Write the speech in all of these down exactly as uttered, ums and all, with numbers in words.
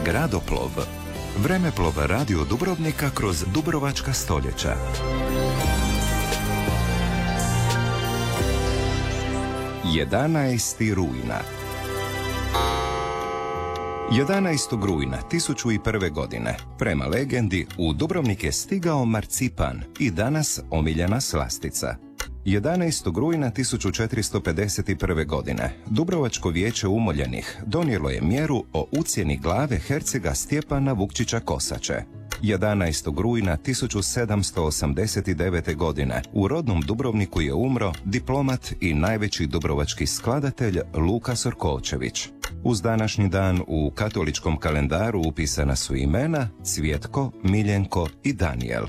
Gradoplov. Vremeplov radio Dubrovnika kroz dubrovačka stoljeća. jedanaesti rujna. jedanaestog rujna tisuću prve. godine, prema legendi, u Dubrovnik je stigao marcipan i danas omiljena slastica. jedanaestog rujna tisuću četiristo pedeset prve. godine, Dubrovačko vijeće umoljenih donijelo je mjeru o ucjeni glave hercega Stjepana Vukčića Kosače. jedanaestog rujna tisuću sedamsto osamdeset devete. godine u rodnom Dubrovniku je umro diplomat i najveći dubrovački skladatelj Luka Sorkovčević. Uz današnji dan u katoličkom kalendaru upisana su imena Cvjetko, Miljenko i Danijel.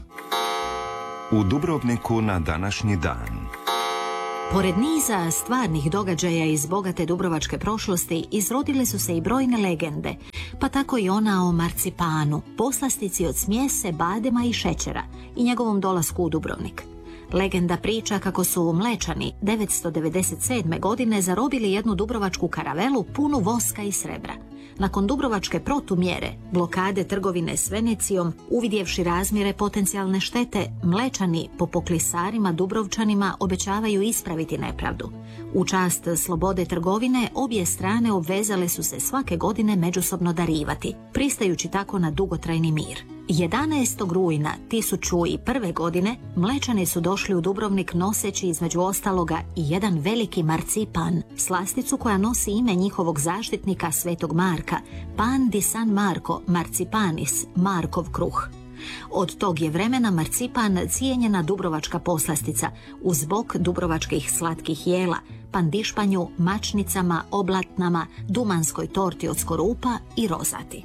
U Dubrovniku na današnji dan. Pored niza stvarnih događaja iz bogate dubrovačke prošlosti izrodile su se i brojne legende, pa tako i ona o marcipanu, poslastici od smjese, badema i šećera i njegovom dolasku u Dubrovnik. Legenda priča kako su Mlečani devetsto devedeset sedme. godine zarobili jednu dubrovačku karavelu punu voska i srebra. Nakon dubrovačke protumjere, blokade trgovine s Venecijom, uvidjevši razmjere potencijalne štete, Mlečani po poklisarima Dubrovčanima obećavaju ispraviti nepravdu. U čast slobode trgovine, obje strane obvezale su se svake godine međusobno darivati, pristajući tako na dugotrajni mir. jedanaestog rujna tisuću prve. godine Mlečani su došli u Dubrovnik noseći između ostaloga i jedan veliki marcipan, slasticu koja nosi ime njihovog zaštitnika Svetog Marka, Pan di San Marco Marcipanis, Markov kruh. Od tog je vremena marcipan cijenjena dubrovačka poslastica, uz bok dubrovačkih slatkih jela, pandišpanju, mačnicama, oblatnama, dumanskoj torti od skorupa i rozati.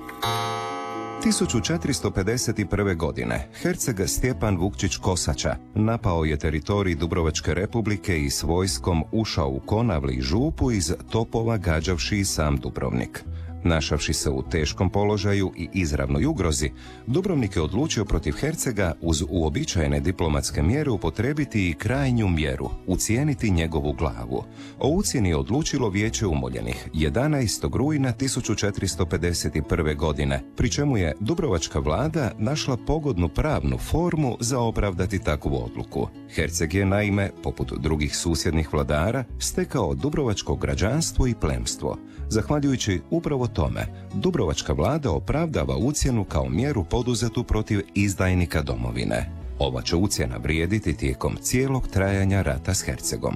tisuću četiristo pedeset prve. godine herceg Stjepan Vukčić Kosača napao je teritorij Dubrovačke republike i s vojskom ušao u Konavle i Župu iz topova gađavši i sam Dubrovnik. Našavši se u teškom položaju i izravnoj ugrozi, Dubrovnik je odlučio protiv hercega uz uobičajene diplomatske mjere upotrebiti i krajnju mjeru, ucijeniti njegovu glavu. O ucjeni je odlučilo vijeće umoljenih jedanaestog rujna tisuću četiristo pedeset prve. godine, pri čemu je dubrovačka vlada našla pogodnu pravnu formu za opravdati takvu odluku. Herceg je naime, poput drugih susjednih vladara, stekao dubrovačko građanstvo i plemstvo. Zahvaljujući upravo tome, dubrovačka vlada opravdava ucjenu kao mjeru poduzetu protiv izdajnika domovine. Ova će ucjena vrijediti tijekom cijelog trajanja rata s hercegom.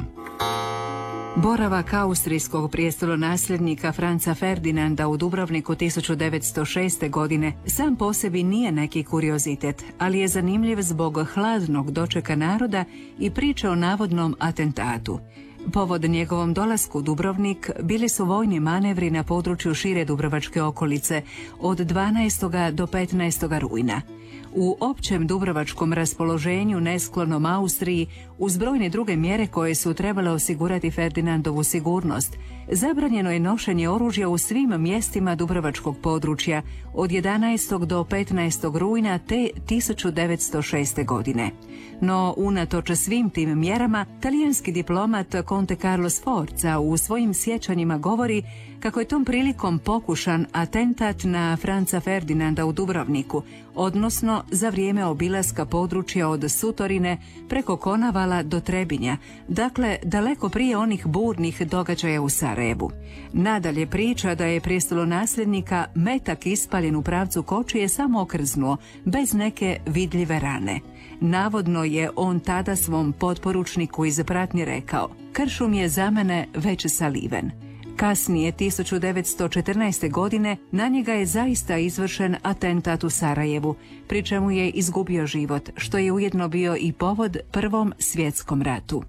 Boravak austrijskog prijestolonasljednika Franca Ferdinanda u Dubrovniku tisuću devetsto šeste. godine sam po sebi nije neki kuriozitet, ali je zanimljiv zbog hladnog dočeka naroda i priče o navodnom atentatu. Povod njegovom dolasku u Dubrovnik bili su vojni manevri na području šire dubrovačke okolice od dvanaestog do petnaestog rujna. U općem dubrovačkom raspoloženju nesklonom Austriji, uz brojne druge mjere koje su trebale osigurati Ferdinandovu sigurnost, zabranjeno je nošenje oružja u svim mjestima dubrovačkog područja od jedanaestog do petnaestog rujna te tisuću devetsto šeste. godine. No, unatoč svim tim mjerama, talijanski diplomat Conte Carlo Sforza u svojim sjećanjima govori kako je tom prilikom pokušan atentat na Franca Ferdinanda u Dubrovniku, odnosno za vrijeme obilaska područja od Sutorine preko Konavala do Trebinja, dakle daleko prije onih burnih događaja u Sarajevu. Nadalje priča da je prijestolonasljednika metak ispaljen u pravcu kočije samo okrznuo, bez neke vidljive rane. Navodno je on tada svom potporučniku iz pratnje rekao: "Kršum je za mene već saliven." Kasnije, tisuću devetsto četrnaeste. godine, na njega je zaista izvršen atentat u Sarajevu, pri čemu je izgubio život, što je ujedno bio i povod Prvom svjetskom ratu.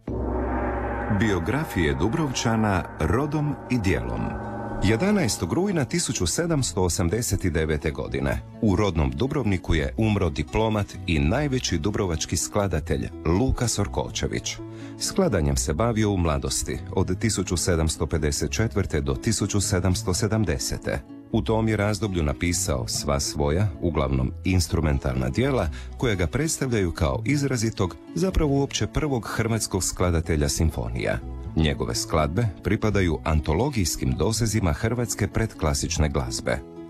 Biografije Dubrovčana rodom i djelom. jedanaestog rujna tisuću sedamsto osamdeset devete. godine u rodnom Dubrovniku je umro diplomat i najveći dubrovački skladatelj Luka Sorkovčević. Skladanjem se bavio u mladosti od tisuću sedamsto pedeset četvrte. do tisuću sedamsto sedamdesete. U tom je razdoblju napisao sva svoja, uglavnom instrumentalna djela, koja ga predstavljaju kao izrazitog, zapravo uopće prvog hrvatskog skladatelja simfonija. Njegove skladbe pripadaju antologijskim dosezima hrvatske predklasične glazbe.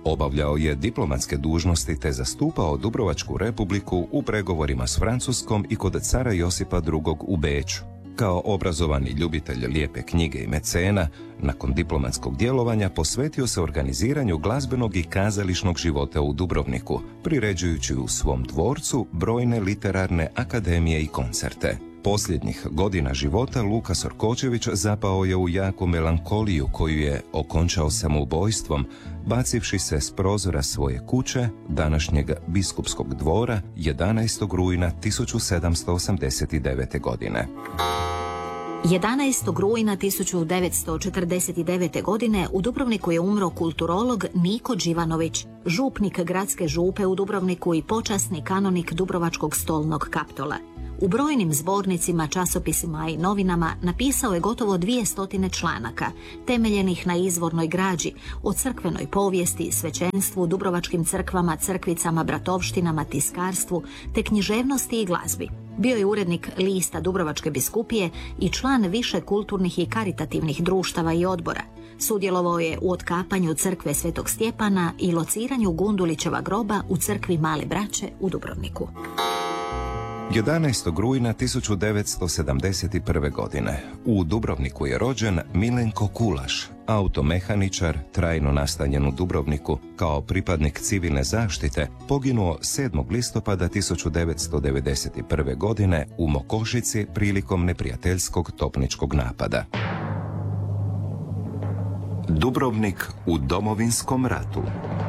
Obavljao je diplomatske dužnosti te zastupao Dubrovačku republiku u pregovorima s Francuskom i kod cara Josipa drugog. u Beču. Kao obrazovani ljubitelj lijepe knjige i mecena, nakon diplomatskog djelovanja posvetio se organiziranju glazbenog i kazališnog života u Dubrovniku, priređujući u svom dvorcu brojne literarne akademije i koncerte. Posljednjih godina života Luka Sorkočević zapao je u jaku melankoliju koju je okončao samoubojstvom, bacivši se s prozora svoje kuće, današnjeg biskupskog dvora, jedanaestog rujna tisuću sedamsto osamdeset devete. godine. jedanaestog rujna tisuću devetsto četrdeset devete. godine u Dubrovniku je umro kulturolog Niko Đivanović, župnik gradske župe u Dubrovniku i počasni kanonik Dubrovačkog stolnog Kaptola. U brojnim zbornicima, časopisima i novinama napisao je gotovo dvije stotine članaka, temeljenih na izvornoj građi, o crkvenoj povijesti, svećenstvu, dubrovačkim crkvama, crkvicama, bratovštinama, tiskarstvu, te književnosti i glazbi. Bio je urednik lista Dubrovačke biskupije i član više kulturnih i karitativnih društava i odbora. Sudjelovao je u otkapanju crkve Svetog Stjepana i lociranju Gundulićeva groba u crkvi Male Braće u Dubrovniku. jedanaestog rujna tisuću devetsto sedamdeset prve. godine u Dubrovniku je rođen Milenko Kulaš, automehaničar, trajno nastanjen u Dubrovniku, kao pripadnik civilne zaštite, poginuo sedmog listopada tisuću devetsto devedeset prve. godine u Mokošici prilikom neprijateljskog topničkog napada. Dubrovnik u Domovinskom ratu.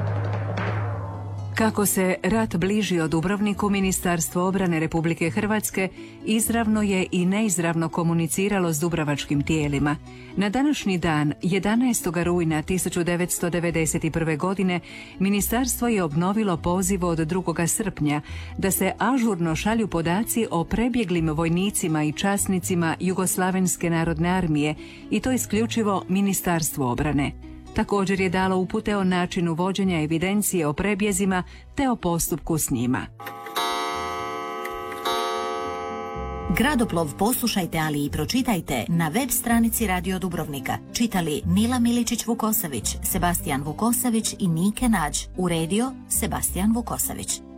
Kako se rat bližio Dubrovniku, Ministarstvo obrane Republike Hrvatske izravno je i neizravno komuniciralo s dubrovačkim tijelima. Na današnji dan, jedanaestog rujna tisuću devetsto devedeset prve. godine, ministarstvo je obnovilo poziv od drugog srpnja da se ažurno šalju podaci o prebjeglim vojnicima i časnicima Jugoslavenske narodne armije, i to isključivo Ministarstvo obrane. Također je dalo upute o načinu vođenja evidencije o prebjezima te o postupku s njima. Gradoplov poslušajte, ali i pročitajte na web stranici Radio Dubrovnika. Čitali Nila Miličić-Vukosavić, Sebastijan Vukosavić i Nike Nađ. Uredio Sebastijan Vukosavić.